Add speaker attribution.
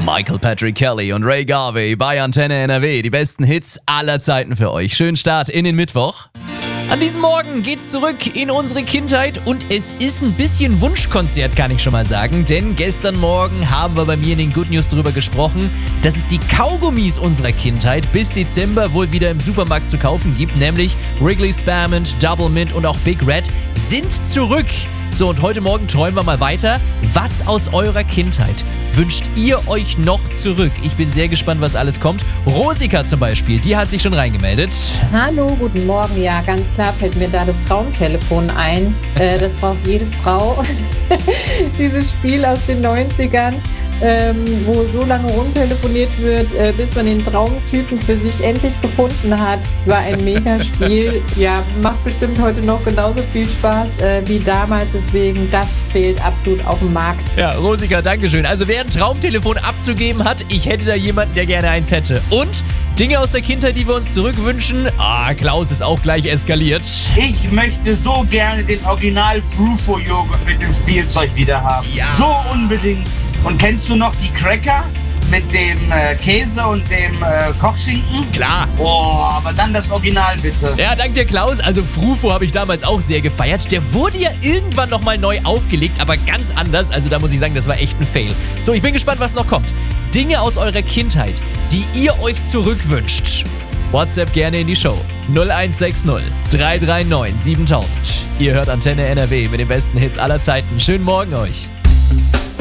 Speaker 1: Michael Patrick Kelly und Ray Garvey bei Antenne NRW. Die besten Hits aller Zeiten für euch. Schönen Start in den Mittwoch. An diesem Morgen geht's zurück in unsere Kindheit und es ist ein bisschen Wunschkonzert, kann ich schon mal sagen. Denn gestern Morgen haben wir bei mir in den Good News darüber gesprochen, dass es die Kaugummis unserer Kindheit bis Dezember wohl wieder im Supermarkt zu kaufen gibt. Nämlich Wrigley Spearmint, Double Mint und auch Big Red sind zurück. So, und heute Morgen träumen wir mal weiter. Was aus eurer Kindheit wünscht ihr euch noch zurück? Ich bin sehr gespannt, was alles kommt. Rosika zum Beispiel, die hat sich schon reingemeldet.
Speaker 2: Hallo, guten Morgen. Ja, ganz klar fällt mir da das Traumtelefon ein. Das braucht jede Frau. Dieses Spiel aus den 90ern, wo so lange rumtelefoniert wird, bis man den Traumtypen für sich endlich gefunden hat. Es war ein Mega-Spiel. Ja, macht bestimmt heute noch genauso viel Spaß wie damals. Deswegen, das fehlt absolut auf dem Markt.
Speaker 1: Ja, Rosika, dankeschön. Also wer ein Traumtelefon abzugeben hat, ich hätte da jemanden, der gerne eins hätte. Und Dinge aus der Kindheit, die wir uns zurückwünschen. Klaus ist auch gleich eskaliert.
Speaker 3: Ich möchte so gerne den Original Frufo-Joghurt mit dem Spielzeug wieder haben.
Speaker 1: Ja.
Speaker 3: So unbedingt. Und kennst du noch die Cracker mit dem Käse und dem Kochschinken?
Speaker 1: Klar.
Speaker 3: Oh, aber dann das Original bitte.
Speaker 1: Ja, dank dir, Klaus. Also Frufo habe ich damals auch sehr gefeiert. Der wurde ja irgendwann nochmal neu aufgelegt, aber ganz anders. Also da muss ich sagen, das war echt ein Fail. So, ich bin gespannt, was noch kommt. Dinge aus eurer Kindheit, die ihr euch zurückwünscht. WhatsApp gerne in die Show. 0160 339 7000. Ihr hört Antenne NRW mit den besten Hits aller Zeiten. Schönen Morgen euch.